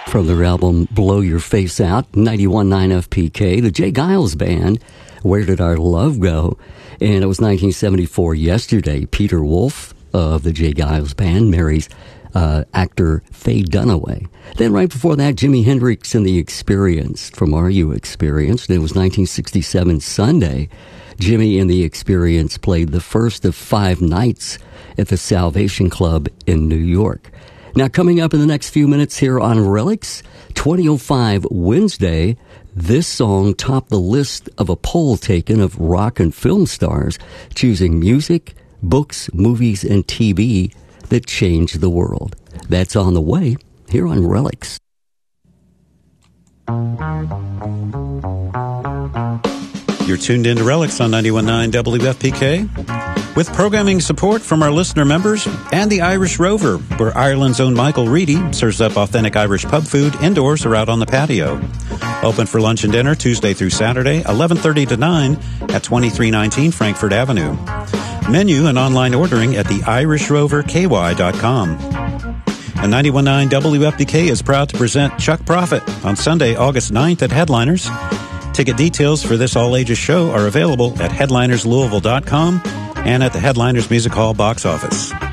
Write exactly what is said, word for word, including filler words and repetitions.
From their album Blow Your Face Out, ninety-one point nine F P K, the Jay Giles Band, Where Did Our Love Go? And it was nineteen seventy-four yesterday. Peter Wolf of the Jay Giles Band marries uh, actor Faye Dunaway. Then right before that, Jimi Hendrix and the Experience from Are You Experienced? And it was nineteen sixty-seven Sunday. Jimmy and the Experience played the first of five nights at the Salvation Club in New York. Now, coming up in the next few minutes here on Relics, twenty oh five Wednesday, this song topped the list of a poll taken of rock and film stars choosing music, books, movies, and T V that changed the world. That's on the way here on Relics. You're tuned into Relics on ninety-one point nine W F P K. With programming support from our listener members and the Irish Rover, where Ireland's own Michael Reedy serves up authentic Irish pub food indoors or out on the patio. Open for lunch and dinner Tuesday through Saturday, eleven thirty to nine at twenty-three nineteen Frankfurt Avenue. Menu and online ordering at the irish rover k y dot com. And ninety-one point nine W F P K is proud to present Chuck Prophet on Sunday, August ninth at Headliners. Ticket details for this all-ages show are available at headliners louisville dot com and at the Headliners Music Hall box office.